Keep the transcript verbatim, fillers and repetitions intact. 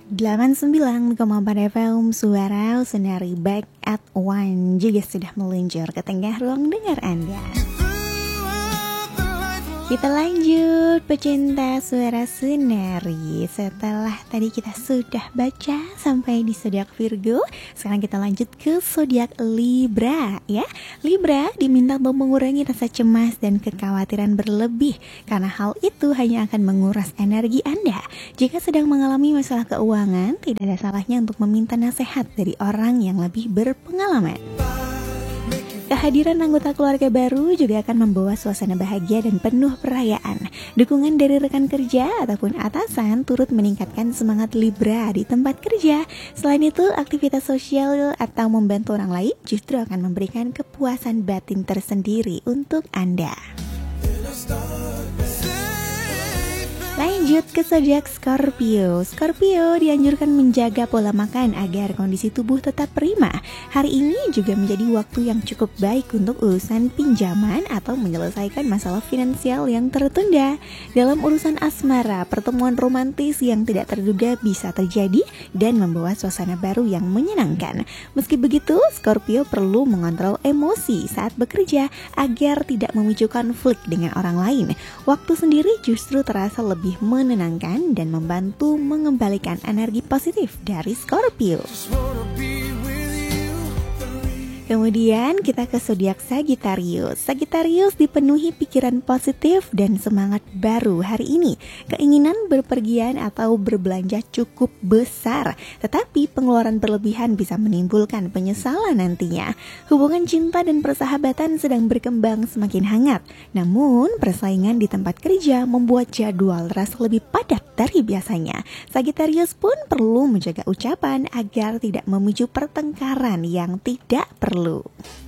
delapan puluh sembilan koma empat F M Suara Senari Back at One juga sudah meluncur ke tengah ruang dengar Anda. Kita lanjut pecinta suara Senari. Setelah tadi kita sudah baca sampai di zodiak Virgo, sekarang kita lanjut ke zodiak Libra ya. Libra diminta untuk mengurangi rasa cemas dan kekhawatiran berlebih, karena hal itu hanya akan menguras energi Anda. Jika sedang mengalami masalah keuangan, tidak ada salahnya untuk meminta nasihat dari orang yang lebih berpengalaman. Kehadiran anggota keluarga baru juga akan membawa suasana bahagia dan penuh perayaan. Dukungan dari rekan kerja ataupun atasan turut meningkatkan semangat Libra di tempat kerja. Selain itu, aktivitas sosial atau membantu orang lain justru akan memberikan kepuasan batin tersendiri untuk Anda. Lanjut ke zodiak Scorpio. Scorpio dianjurkan menjaga pola makan agar kondisi tubuh tetap prima. Hari ini juga menjadi waktu yang cukup baik untuk urusan pinjaman atau menyelesaikan masalah finansial yang tertunda. Dalam urusan asmara, pertemuan romantis yang tidak terduga bisa terjadi dan membawa suasana baru yang menyenangkan. Meski begitu, Scorpio perlu mengontrol emosi saat bekerja agar tidak memicu konflik dengan orang lain. Waktu sendiri justru terasa lebih menenangkan dan membantu mengembalikan energi positif dari Scorpio. Kemudian kita ke zodiak Sagittarius. Sagittarius dipenuhi pikiran positif dan semangat baru hari ini. Keinginan berpergian atau berbelanja cukup besar, tetapi pengeluaran berlebihan bisa menimbulkan penyesalan nantinya. Hubungan cinta dan persahabatan sedang berkembang semakin hangat. Namun, persaingan di tempat kerja membuat jadwal terasa lebih padat dari biasanya. Sagittarius pun perlu menjaga ucapan agar tidak memicu pertengkaran yang tidak perlu.